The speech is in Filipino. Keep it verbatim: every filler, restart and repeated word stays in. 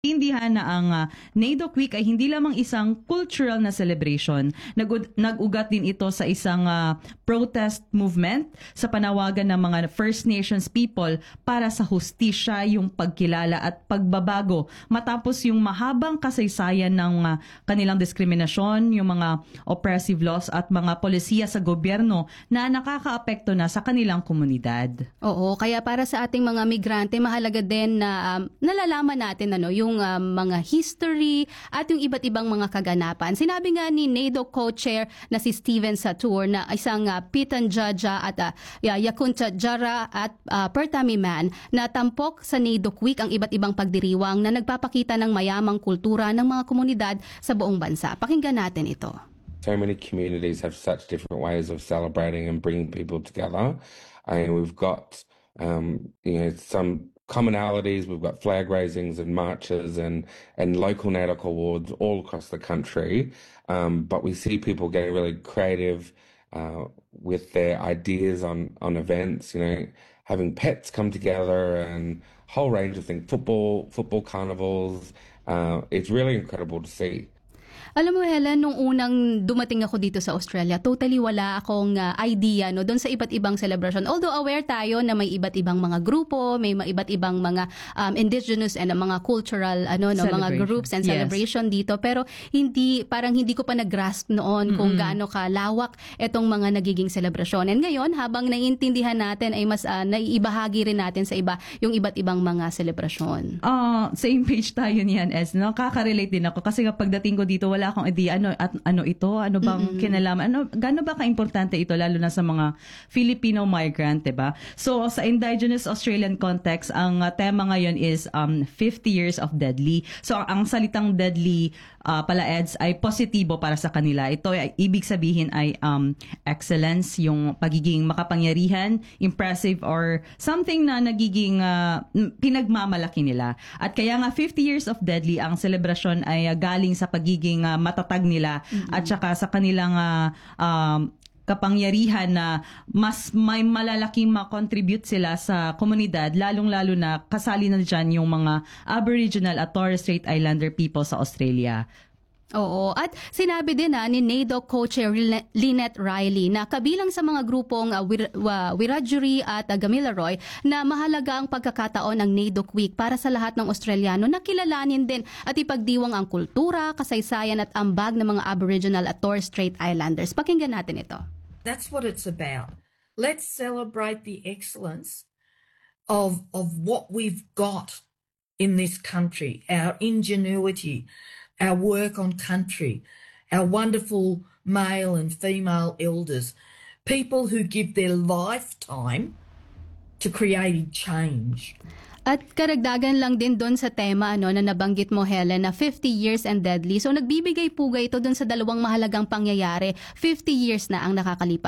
Intindihan na ang uh, NAIDOC Week ay hindi lamang isang cultural na celebration. Nag- nag-ugat din ito sa isang uh, protest movement sa panawagan ng mga First Nations people para sa hustisya, yung pagkilala at pagbabago matapos yung mahabang kasaysayan ng uh, kanilang diskriminasyon, yung mga oppressive laws at mga polisiya sa gobyerno na nakakaapekto na sa kanilang komunidad. Oo, kaya para sa ating mga migrante, mahalaga din na um, nalalaman natin ano, yung uh, mga history at yung iba't ibang mga kaganapan. Sinabi nga ni NAIDOC co-chair na si Steven Satur na isang uh, Pitan Jaja at uh, Yakunta Jara at uh, Pertami Man na tampok sa NAIDOC Week ang iba't ibang pagdiriwang na nagpapakita ng mayamang kultura ng mga komunidad sa buong bansa. Pakinggan natin ito. So many communities have such different ways of celebrating and bringing people together. I mean, we've got um, you know, some commonalities. We've got flag raisings and marches and, and local NAIDOC awards all across the country. Um, but we see people getting really creative uh, with their ideas on, on events, you know, having pets come together and a whole range of things, football, football carnivals. Uh, it's really incredible to see. Alam mo, Helen, nung unang dumating ako dito sa Australia, totally wala akong uh, idea no, doon sa iba't ibang celebration. Although aware tayo na may iba't ibang mga grupo, may iba't ibang mga um, indigenous and uh, mga cultural ano no, mga groups and celebration yes. dito. Pero hindi parang hindi ko pa nag-grasp noon mm-hmm. kung gaano kalawak itong mga nagiging celebration. And ngayon, habang naiintindihan natin ay mas uh, naiibahagi rin natin sa iba yung iba't ibang mga celebration. Uh, same page tayo niyan, Es. No? Kaka-relate din ako kasi kapag dating ko dito, wala wala akong idea ano at ano ito, ano bang mm-hmm. kinalaman, ano gaano ba kaimportante ito lalo na sa mga Filipino migrant, 'di ba? So sa indigenous Australian context, ang uh, tema ngayon is um fifty years of deadly. So ang salitang deadly uh, pala Eds ay positibo para sa kanila. Ito ay ibig sabihin ay um excellence, yung pagiging makapangyarihan, impressive or something na nagiging uh, pinagmamalaki nila. At kaya nga fifty years of deadly, ang selebrasyon ay uh, galing sa pagiging uh, matatag nila mm-hmm. at saka sa kanilang uh, um, kapangyarihan na mas may malalaking makontribute sila sa komunidad, lalong-lalo na kasali na dyan yung mga Aboriginal at Torres Strait Islander people sa Australia. Oo. At sinabi din na ni NAIDOC co-chair Lynette Riley na kabilang sa mga grupong uh, Wir- uh, Wiradjuri at uh, Gamilaroi na mahalaga ang pagkakataon ng NAIDOC Week para sa lahat ng Australiano na kilalanin din at ipagdiwang ang kultura, kasaysayan at ambag ng mga Aboriginal at Torres Strait Islanders. Pakinggan natin ito. That's what it's about. Let's celebrate the excellence of of what we've got in this country, our ingenuity, our work on country, our wonderful male and female elders, people who give their lifetime to creating change. At karagdagan lang din doon sa tema ano, na nabanggit mo, Helen, na fifty years and deadly. So nagbibigay pugay ito doon sa dalawang mahalagang pangyayari. fifty years na ang nakakalipas.